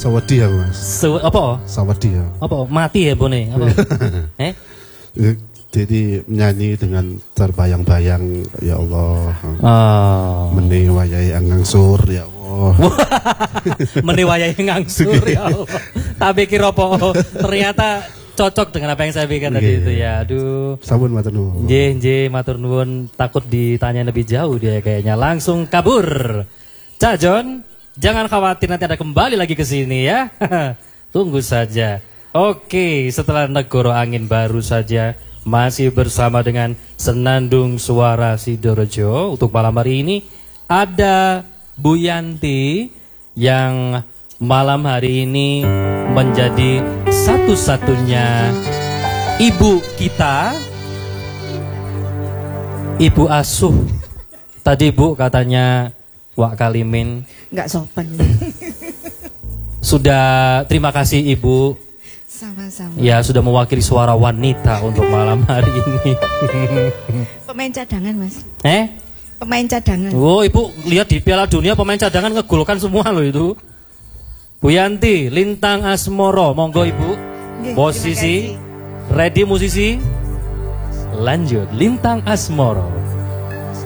Sawadi ya Mas. Apa? Sawadi ya. Apa? Mati ya Bone? Apa? Jadi menyanyi dengan terbayang-bayang ya Allah. Meni wayahe ngangsur ya Allah. Meni wayahe ngangsur ya Allah. Tak pikir apa? Ternyata cocok dengan apa yang saya pikirkan tadi itu ya. Aduh. Sampun matur nuwun. Nggih, matur nuwun. Takut ditanya lebih jauh dia kayaknya. Langsung kabur. Cak John, jangan khawatir nanti ada kembali lagi ke sini ya. Tunggu saja. Oke, setelah Negoro Angin baru saja masih bersama dengan Senandung Suara Sidorejo. Untuk malam hari ini ada Bu Yanti yang malam hari ini menjadi satu-satunya ibu kita, ibu asuh. Tadi Bu katanya Wak Kalimin nggak sopan. Sudah, terima kasih Ibu. Sama-sama. Ya, sudah mewakili suara wanita untuk malam hari ini. Pemain cadangan Mas. Pemain cadangan. Oh, Ibu lihat di Piala Dunia pemain cadangan ngegolkan semua loh itu. Bu Yanti, Lintang Asmoro, monggo Ibu. Posisi, ready musisi. Lanjut, Lintang Asmoro.